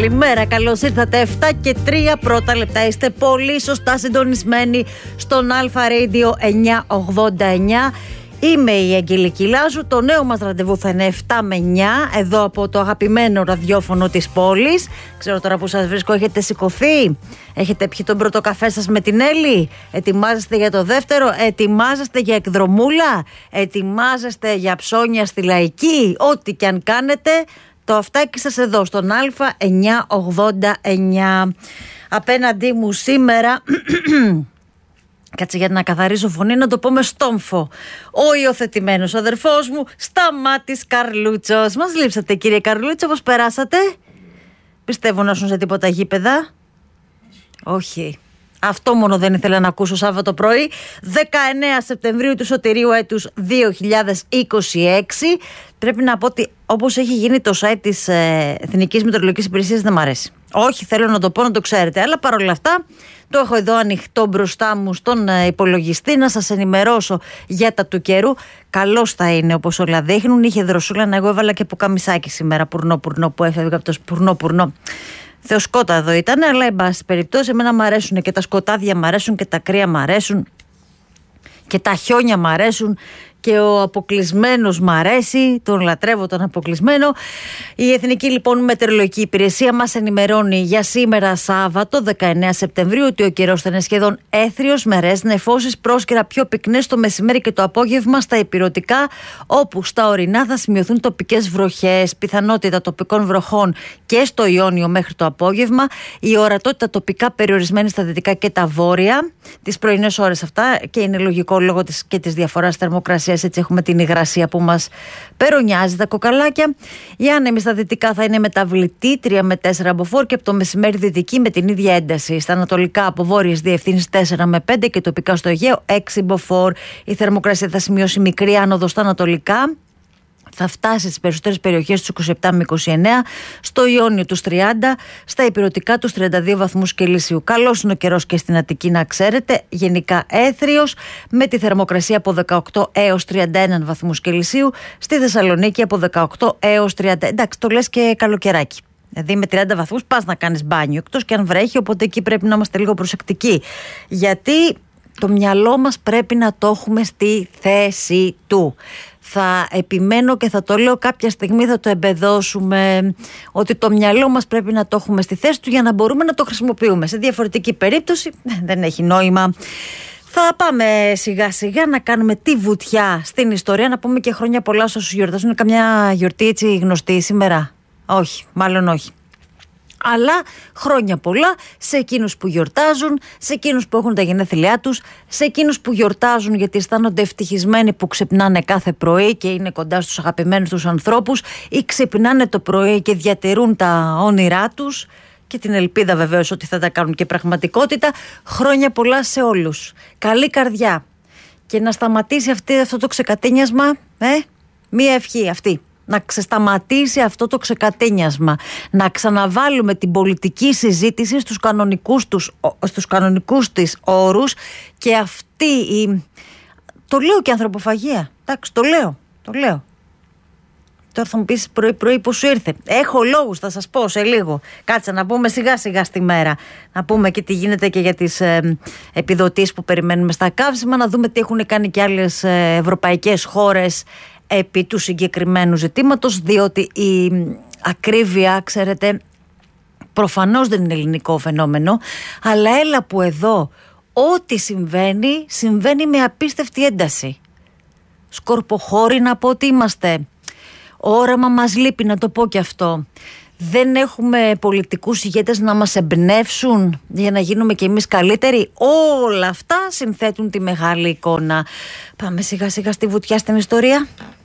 Καλημέρα, καλώς ήρθατε. 7 και 3 πρώτα λεπτά. Είστε πολύ σωστά συντονισμένοι στον Αλφα Radio 989. Είμαι η Αγγελική Λάζου. Το νέο μας ραντεβού θα είναι 7 με 9 εδώ από το αγαπημένο ραδιόφωνο της πόλης. Ξέρω τώρα που σας βρίσκω, έχετε σηκωθεί, έχετε πιει τον πρώτο καφέ σας με την Έλλη, ετοιμάζεστε για το δεύτερο, ετοιμάζεστε για εκδρομούλα, ετοιμάζεστε για ψώνια στη Λαϊκή. Ό,τι και αν κάνετε, το αυτάκι σας εδώ στον Αλφα 989. Απέναντί μου σήμερα κάτσε για να καθαρίσω φωνή, να το πω με στόμφο, ο υιοθετημένος αδερφός μου Σταμάτης Καρλούτσος. Μας λείψατε, κύριε Καρλούτσο, πώς περάσατε? Πιστεύω να ήσουν σε τίποτα γήπεδα. Όχι. Αυτό μόνο δεν ήθελα να ακούσω Σάββατο πρωί. 19 Σεπτεμβρίου του σωτηρίου έτους 2026. Πρέπει να πω ότι όπως έχει γίνει το site της Εθνικής Μετεωρολογικής Υπηρεσίας δεν μ' αρέσει. Όχι, θέλω να το πω, να το ξέρετε. Αλλά παρόλα αυτά το έχω εδώ ανοιχτό μπροστά μου στον υπολογιστή να σας ενημερώσω για τα του καιρού. Καλώς θα είναι όπως όλα δείχνουν. Είχε δροσούλα, εγώ έβαλα και πουκαμισάκι σήμερα, πουρνό που έφευγε από το πουρνό. Θεοσκότα εδώ ήταν, αλλά εν πάση περιπτώσει εμένα μου αρέσουν και τα σκοτάδια, μου αρέσουν και τα κρύα, μου αρέσουν και τα χιόνια, μου αρέσουν και ο αποκλεισμένος μ' αρέσει, τον λατρεύω τον αποκλεισμένο. Η Εθνική λοιπόν Μετεωρολογική Υπηρεσία μας ενημερώνει για σήμερα Σάββατο 19 Σεπτεμβρίου ότι ο καιρός θα είναι σχεδόν έθριος, μερές νεφώσεις, πρόσκαιρα πιο πυκνές το μεσημέρι και το απόγευμα στα ηπειρωτικά, όπου στα ορεινά θα σημειωθούν τοπικές βροχές, πιθανότητα τοπικών βροχών και στο Ιόνιο μέχρι το απόγευμα, η ορατότητα τοπικά περιορισμένη στα δυτικά και τα βόρεια τις πρωινές ώρες αυτά, και είναι λογικό λόγω και της διαφοράς θερμοκρασίας. Έτσι έχουμε την υγρασία που μας περονιάζει τα κοκαλάκια. Οι άνεμοι στα δυτικά θα είναι μεταβλητοί 3 με 4 μποφόρ και από το μεσημέρι δυτική με την ίδια ένταση. Στα ανατολικά από βόρειες διευθύνσεις 4 με 5 και τοπικά στο Αιγαίο 6 μποφόρ. Η θερμοκρασία θα σημειώσει μικρή άνοδο στα ανατολικά. Θα φτάσει στις περισσότερες περιοχές τους 27 με 29, στο Ιόνιο τους 30, στα ηπειρωτικά τους 32 βαθμούς Κελσίου. Καλός είναι ο καιρός και στην Αττική, να ξέρετε, γενικά έθριος, με τη θερμοκρασία από 18 έως 31 βαθμούς Κελσίου, στη Θεσσαλονίκη από 18 έως 30. Εντάξει, το λες και καλοκαιράκι. Δηλαδή με 30 βαθμούς πας να κάνεις μπάνιο, εκτός και αν βρέχει, οπότε εκεί πρέπει να είμαστε λίγο προσεκτικοί. Γιατί το μυαλό μας πρέπει να το έχουμε στη θέση του. Θα επιμένω και θα το λέω, κάποια στιγμή θα το εμπεδώσουμε, ότι το μυαλό μας πρέπει να το έχουμε στη θέση του για να μπορούμε να το χρησιμοποιούμε. Σε διαφορετική περίπτωση δεν έχει νόημα. Θα πάμε σιγά σιγά να κάνουμε τη βουτιά στην ιστορία, να πούμε και χρόνια πολλά σε όσους γιορτάζουν. Είναι καμιά γιορτή έτσι γνωστή σήμερα? Όχι, μάλλον όχι. Αλλά χρόνια πολλά σε εκείνους που γιορτάζουν, σε εκείνους που έχουν τα γενέθλιά τους, σε εκείνους που γιορτάζουν γιατί αισθάνονται ευτυχισμένοι που ξυπνάνε κάθε πρωί και είναι κοντά στους αγαπημένους τους ανθρώπους, ή ξυπνάνε το πρωί και διατηρούν τα όνειρά τους και την ελπίδα βεβαίως ότι θα τα κάνουν και πραγματικότητα. Χρόνια πολλά σε όλους. Καλή καρδιά. Και να σταματήσει αυτό το ξεκατίνιασμα, μία ευχή αυτή. Να ξεσταματήσει αυτό το ξεκατίνιασμα, να ξαναβάλουμε την πολιτική συζήτηση στους κανονικούς της όρους, και αυτή το λέω και ανθρωποφαγία, εντάξει, το λέω. Τώρα θα μου πεις πρωί που σου ήρθε. Έχω λόγους, θα σας πω σε λίγο. Κάτσε να πούμε σιγά σιγά στη μέρα. Να πούμε και τι γίνεται και για τις επιδοτήσεις που περιμένουμε στα καύσιμα, να δούμε τι έχουν κάνει και άλλες ευρωπαϊκές χώρες επί του συγκεκριμένου ζητήματος, διότι η ακρίβεια, ξέρετε, προφανώς δεν είναι ελληνικό φαινόμενο, αλλά έλα που εδώ ό,τι συμβαίνει με απίστευτη ένταση. Σκορποχώροι να πω ότι είμαστε. Όραμα μας λείπει, να το πω και αυτό. Δεν έχουμε πολιτικούς ηγέτες να μας εμπνεύσουν για να γίνουμε κι εμείς καλύτεροι. Όλα αυτά συνθέτουν τη μεγάλη εικόνα. Πάμε σιγά σιγά στη βουτιά στην ιστορία.